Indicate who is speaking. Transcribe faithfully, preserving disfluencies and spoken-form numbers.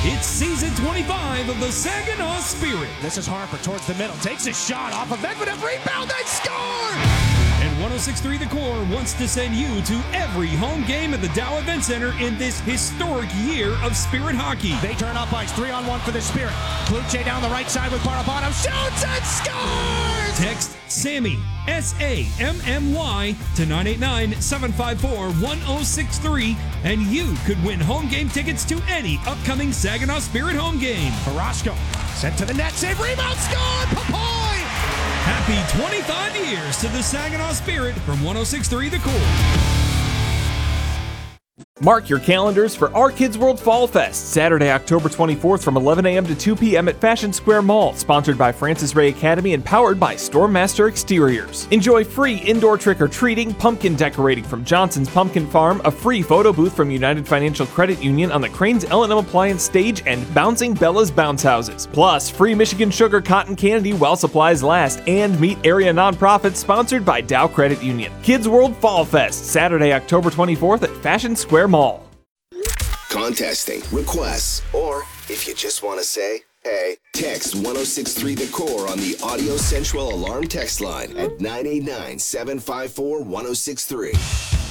Speaker 1: It's season twenty-five of the Saginaw Spirit.
Speaker 2: This is Harper towards the middle. Takes a shot off of Medvedev. Rebound and score!
Speaker 1: And one oh six point three The Core wants to send you to every home game at the Dow Event Center in this historic year of Spirit hockey.
Speaker 2: They turn up ice. Three on one for the Spirit. Kluche down the right side with Barabanov. Shoots and scores!
Speaker 1: Text SAMMY, S A M M Y, to nine eight nine, seven five four, one oh six three, and you could win home game tickets to any upcoming Saginaw Spirit home game.
Speaker 2: Carrasco sent to the net. Save, rebound, score! Papoy!
Speaker 1: Happy twenty-five years to the Saginaw Spirit from one oh six point three The Core.
Speaker 3: Mark your calendars for Our Kids World Fall Fest, Saturday, October twenty-fourth from eleven a.m. to two p.m. at Fashion Square Mall, sponsored by Francis Ray Academy and powered by Stormmaster Exteriors. Enjoy free indoor trick-or-treating, pumpkin decorating from Johnson's Pumpkin Farm, a free photo booth from United Financial Credit Union on the Crane's L and M Appliance stage, and Bouncing Bella's Bounce Houses. Plus, free Michigan Sugar Cotton Candy while supplies last, and meet area nonprofits sponsored by Dow Credit Union. Kids World Fall Fest, Saturday, October twenty-fourth at Fashion Square Mall.
Speaker 4: Contesting, requests, or if you just want to say, hey, text one oh six point three The Core on the Audio Central Alarm text line at nine eight nine, seven five four, one oh six three.